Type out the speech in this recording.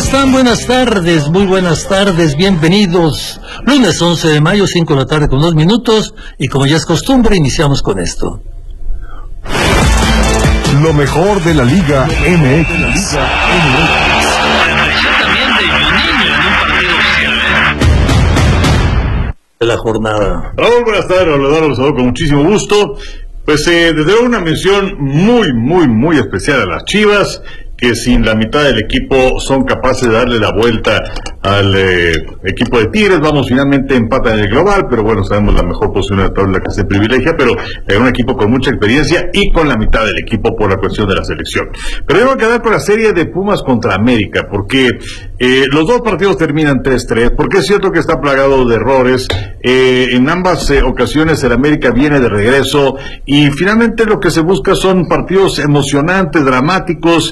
están? Buenas tardes, muy buenas tardes, bienvenidos. Lunes 11 de mayo, 5 de la tarde con 2 minutos, y como ya es costumbre, iniciamos con esto. Lo mejor de la Liga MX. De la jornada. Raúl, buenas tardes, los saludo con muchísimo gusto. Pues desde luego una mención muy especial a las Chivas, que sin la mitad del equipo son capaces de darle la vuelta al equipo de Tigres. Vamos, finalmente empatan en el global, pero bueno, sabemos la mejor posición de la tabla que se privilegia, pero un equipo con mucha experiencia y con la mitad del equipo por la cuestión de la selección. Pero tengo que quedar con la serie de Pumas contra América, porque los dos partidos terminan 3-3, porque es cierto que está plagado de errores. En ambas ocasiones el América viene de regreso y finalmente lo que se busca son partidos emocionantes, dramáticos,